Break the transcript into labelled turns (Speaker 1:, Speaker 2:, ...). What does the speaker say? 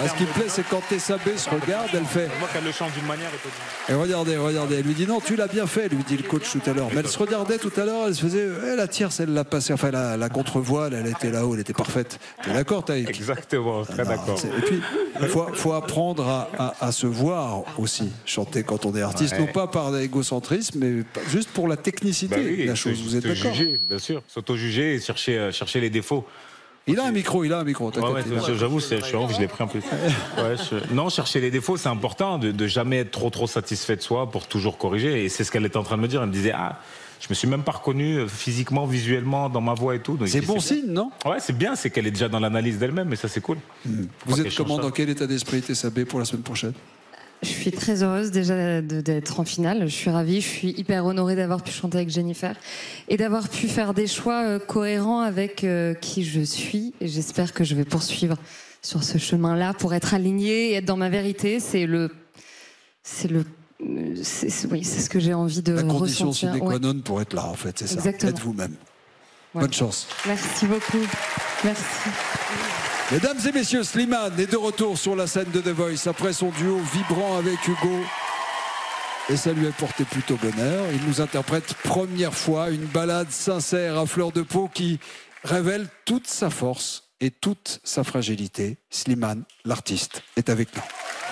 Speaker 1: ce qui me plaît, c'est quand Tessabé se regarde, elle fait.
Speaker 2: Moi, qu'elle le chante d'une manière,
Speaker 1: Et regardez, elle lui dit non, tu l'as bien fait, lui dit le coach tout à l'heure. Mais elle se regardait tout à l'heure, elle se faisait, la tierce, elle l'a passée, enfin la contre-voile, elle était là-haut, elle était parfaite. T'es d'accord, Taïk?
Speaker 2: Exactement, très d'accord.
Speaker 1: Et puis, il faut apprendre à se voir aussi, chanter quand on est artiste, non pas par l'égocentrisme, mais juste pour la technicité de la chose. Vous êtes d'accord?
Speaker 2: Bien sûr, s'auto-juger et chercher les défauts.
Speaker 1: Il a un micro,
Speaker 2: J'avoue, je suis off, je l'ai pris un peu. Non, chercher les défauts, c'est important, de jamais être trop satisfait de soi pour toujours corriger. Et c'est ce qu'elle était en train de me dire. Elle me disait, je me suis même pas reconnu physiquement, visuellement, dans ma voix et tout. Donc,
Speaker 1: c'est bon signe, non?
Speaker 2: Ouais, c'est bien, c'est qu'elle est déjà dans l'analyse d'elle-même, et ça, c'est cool.
Speaker 1: Vous êtes comment, dans quel état d'esprit, Tessabé, pour la semaine prochaine?
Speaker 3: Je suis très heureuse déjà d'être en finale. Je suis ravie, je suis hyper honorée d'avoir pu chanter avec Jennifer et d'avoir pu faire des choix cohérents avec qui je suis. Et j'espère que je vais poursuivre sur ce chemin-là pour être alignée et être dans ma vérité. C'est ce que j'ai envie de ressentir.
Speaker 1: La condition sine qua non pour être là, en fait, c'est ça.
Speaker 3: Exactement.
Speaker 1: Être vous-même.
Speaker 3: Ouais.
Speaker 1: Bonne chance.
Speaker 3: Merci beaucoup. Merci.
Speaker 1: Mesdames et messieurs, Slimane est de retour sur la scène de The Voice après son duo vibrant avec Hugo. Et ça lui a porté plutôt bonheur. Il nous interprète première fois une ballade sincère à fleur de peau qui révèle toute sa force et toute sa fragilité. Slimane, l'artiste, est avec nous.